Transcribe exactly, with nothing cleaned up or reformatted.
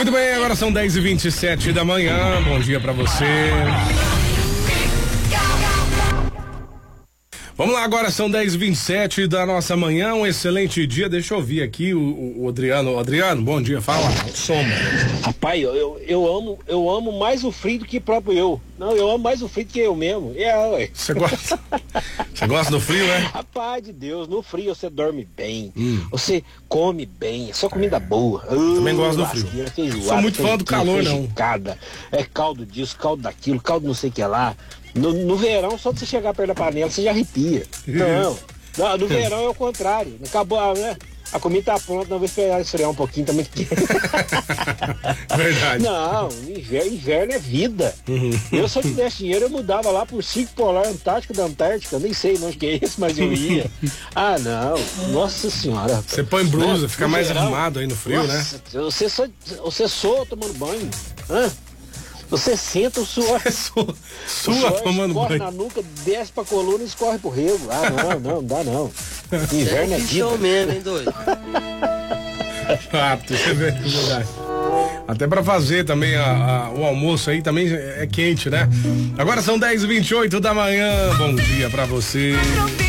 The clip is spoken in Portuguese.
Muito bem, agora são dez e vinte e sete da manhã. Bom dia pra você. Vamos lá, agora são dez e vinte e sete da nossa manhã, um excelente dia. Deixa eu ouvir aqui o, o Adriano. Adriano, bom dia, fala. Soma. Rapaz, eu, eu, eu amo, eu amo mais o frio do que próprio eu. Não, eu amo mais o frio do que eu mesmo. É, ué. Você gosta? Você gosta do frio, né? Rapaz de Deus, no frio você dorme bem, hum. você come bem, é só comida boa. Uh, Também gosto do frio. Feijoada, sou muito fã do calor, não. É caldo disso, caldo daquilo, caldo não sei o que lá. No, no verão, só de você chegar perto da panela, você já arrepia. Não, no, no verão é o contrário. Acabou, né? A comida tá pronta, não vou esperar esfriar um pouquinho também. Verdade. Não, inverno, inverno é vida. Uhum. Eu, se eu tivesse dinheiro, eu mudava lá por cinco polar Antártica da Antártica. Nem sei onde que é isso, mas eu ia. Ah, não. Nossa senhora. Você põe blusa, né? fica no mais verão, arrumado aí no frio, nossa, né? Você, só, você soa tomando banho. Hã? Você senta o suor. Sua, sua sua tomando escorre banho. na nuca, desce pra coluna e escorre pro rego. Ah, não, não, não dá não. Inverno é, é vida. mesmo, hein, doido? Ah, você vê que verdade. Até pra fazer também a, a, o almoço aí também é quente, né? Agora são dez e vinte e oito da manhã. Bom dia pra você.